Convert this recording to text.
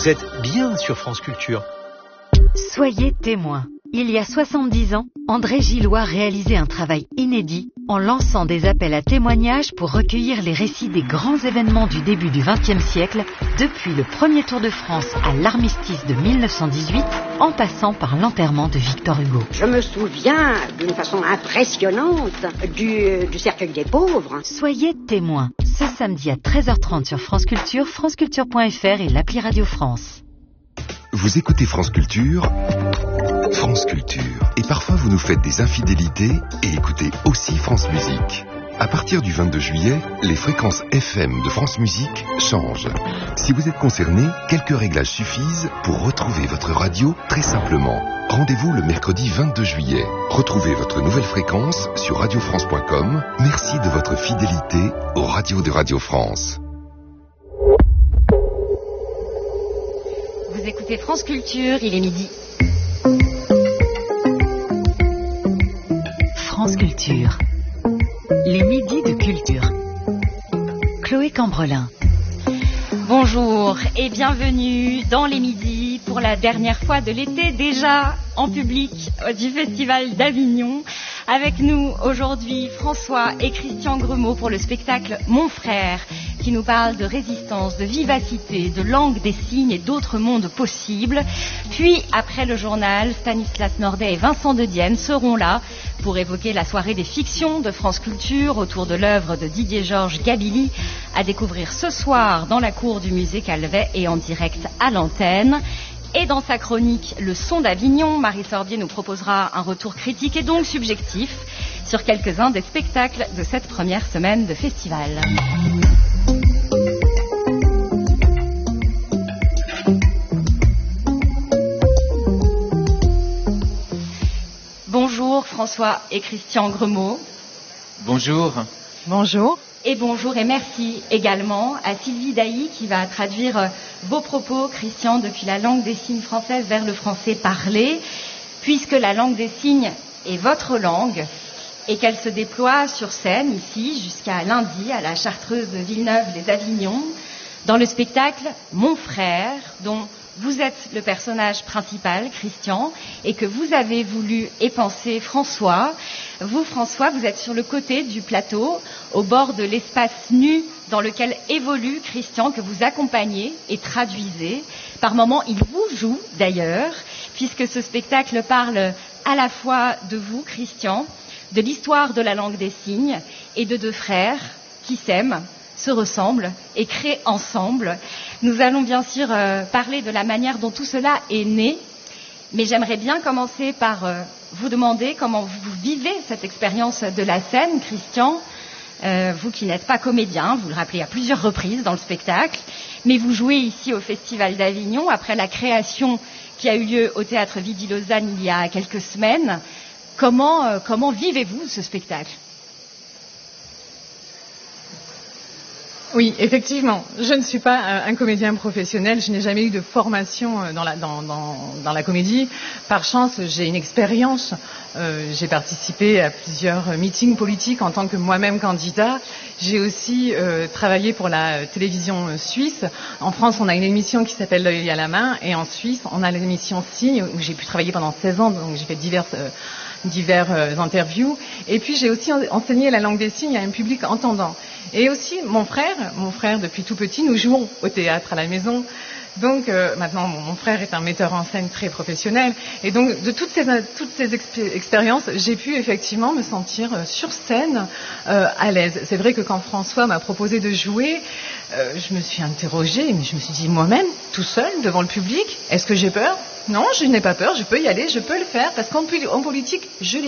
Vous êtes bien sur France Culture. Soyez témoins. Il y a 70 ans, André Gillois réalisait un travail inédit en lançant des appels à témoignages pour recueillir les récits des grands événements du début du XXe siècle, depuis le premier Tour de France à l'armistice de 1918, en passant par l'enterrement de Victor Hugo. Je me souviens d'une façon impressionnante du cercueil des pauvres. Soyez témoins. Ce samedi à 13h30 sur France Culture, franceculture.fr et l'appli Radio France. Vous écoutez France Culture, France Culture. Et parfois vous nous faites des infidélités et écoutez aussi France Musique. À partir du 22 juillet, les fréquences FM de France Musique changent. Si vous êtes concerné, quelques réglages suffisent pour retrouver votre radio très simplement. Rendez-vous le mercredi 22 juillet. Retrouvez votre nouvelle fréquence sur radiofrance.com. Merci de votre fidélité aux radios de Radio France. Vous écoutez France Culture, il est midi. France Culture. Les midis de culture. Chloé Cambrelin. Bonjour et bienvenue dans les midis pour la dernière fois de l'été, déjà en public du Festival d'Avignon. Avec nous aujourd'hui François et Christian Gremaud pour le spectacle Mon Frère, qui nous parle de résistance, de vivacité, de langue des signes et d'autres mondes possibles. Puis, après le journal, Stanislas Nordet et Vincent de Dienne seront là pour évoquer la soirée des fictions de France Culture autour de l'œuvre de Didier-Georges Gabilly, à découvrir ce soir dans la cour du musée Calvet et en direct à l'antenne. Et dans sa chronique Le son d'Avignon, Marie Sorbier nous proposera un retour critique et donc subjectif sur quelques-uns des spectacles de cette première semaine de festival. Bonjour François et Christian Gremaud. Bonjour. Bonjour. Et bonjour et merci également à Sylvie Dailly qui va traduire vos propos, Christian, depuis la langue des signes française vers le français parlé, puisque la langue des signes est votre langue et qu'elle se déploie sur scène ici jusqu'à lundi à la Chartreuse de Villeneuve-les-Avignon dans le spectacle Mon Frère, dont vous êtes le personnage principal, Christian, et que vous avez voulu épanser François. Vous, François, vous êtes sur le côté du plateau, au bord de l'espace nu dans lequel évolue Christian, que vous accompagnez et traduisez. Par moments, il vous joue d'ailleurs, puisque ce spectacle parle à la fois de vous, Christian, de l'histoire de la langue des signes et de deux frères qui s'aiment, se ressemblent et créent ensemble. Nous allons bien sûr parler de la manière dont tout cela est né, mais j'aimerais bien commencer par vous demander comment vous vivez cette expérience de la scène, Christian. Vous qui n'êtes pas comédien, vous le rappelez à plusieurs reprises dans le spectacle, mais vous jouez ici au Festival d'Avignon après la création qui a eu lieu au Théâtre Vidy-Lausanne il y a quelques semaines. Comment vivez-vous ce spectacle ? Oui, effectivement. Je ne suis pas un comédien professionnel. Je n'ai jamais eu de formation dans la comédie. Par chance, j'ai une expérience. J'ai participé à plusieurs meetings politiques en tant que moi-même candidat. J'ai aussi travaillé pour la télévision suisse. En France, on a une émission qui s'appelle L'œil à la main. Et en Suisse, on a l'émission Signe, où j'ai pu travailler pendant 16 ans. Donc j'ai fait divers interviews. Et puis j'ai aussi enseigné la langue des signes à un public entendant. Et aussi mon frère depuis tout petit, nous jouons au théâtre à la maison. Donc maintenant mon frère est un metteur en scène très professionnel. Et donc de toutes ces expériences, j'ai pu effectivement me sentir sur scène à l'aise. C'est vrai que quand François m'a proposé de jouer, je me suis interrogée, mais je me suis dit moi-même, tout seul, devant le public, est-ce que j'ai peur ? Non, je n'ai pas peur, je peux y aller, je peux le faire, parce qu'en politique, je l'ai